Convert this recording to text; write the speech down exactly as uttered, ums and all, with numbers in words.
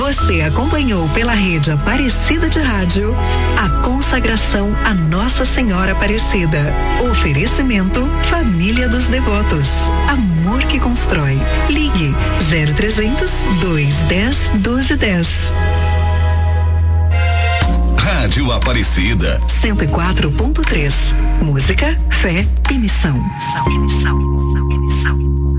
Você acompanhou pela rede Aparecida de Rádio a consagração a Nossa Senhora Aparecida. Oferecimento Família dos Devotos. Amor que constrói. Ligue zero trezentos, dois dez, doze dez. Rádio Aparecida cento e quatro ponto três. Música, fé e missão. Missão.